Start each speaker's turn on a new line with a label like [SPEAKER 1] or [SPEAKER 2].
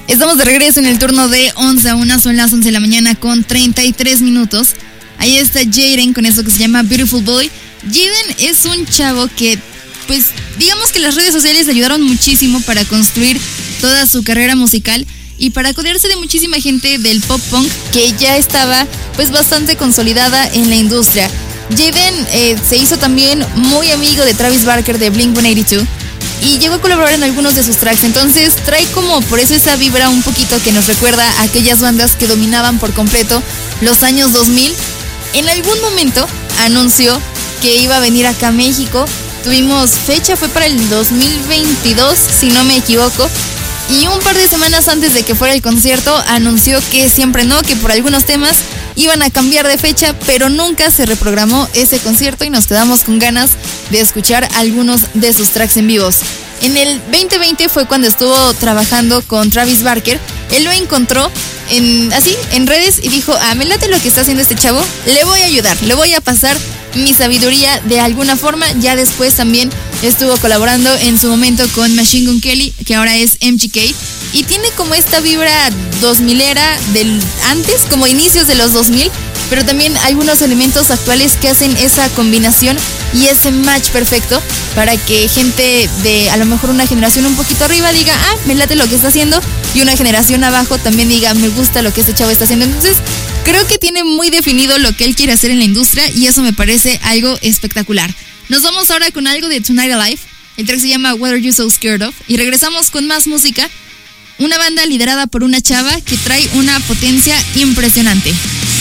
[SPEAKER 1] Estamos de regreso en el turno de 11 a 1, son las 11 de la mañana con 33 minutos. Ahí está Jaden con eso que se llama Beautiful Boy. Jaden es un chavo que, pues, digamos que las redes sociales le ayudaron muchísimo para construir toda su carrera musical y para codearse de muchísima gente del pop punk que ya estaba, pues, bastante consolidada en la industria. Jaden se hizo también muy amigo de Travis Barker de Blink-182 y llegó a colaborar en algunos de sus tracks. Entonces trae como por eso esa vibra un poquito que nos recuerda a aquellas bandas que dominaban por completo los años 2000. En algún momento anunció que iba a venir acá a México. Tuvimos fecha, fue para el 2022, si no me equivoco. Y un par de semanas antes de que fuera el concierto anunció que siempre no, que por algunos temas iban a cambiar de fecha, pero nunca se reprogramó ese concierto y nos quedamos con ganas de escuchar algunos de sus tracks en vivos. En el 2020 fue cuando estuvo trabajando con Travis Barker. Él lo encontró en redes y dijo, me late lo que está haciendo este chavo, le voy a ayudar, le voy a pasar mi sabiduría de alguna forma. Ya después también estuvo colaborando en su momento con Machine Gun Kelly, que ahora es MGK, y tiene como esta vibra 2000era del antes, como inicios de los 2000, pero también algunos elementos actuales que hacen esa combinación y ese match perfecto para que gente de a lo mejor una generación un poquito arriba diga, me late lo que está haciendo, y una generación abajo también diga, me gusta lo que este chavo está haciendo. Entonces creo que tiene muy definido lo que él quiere hacer en la industria y eso me parece algo espectacular. Nos vamos ahora con algo de Tonight Alive. El track se llama What Are You So Scared Of y regresamos con más música. Una banda liderada por una chava que trae una potencia impresionante.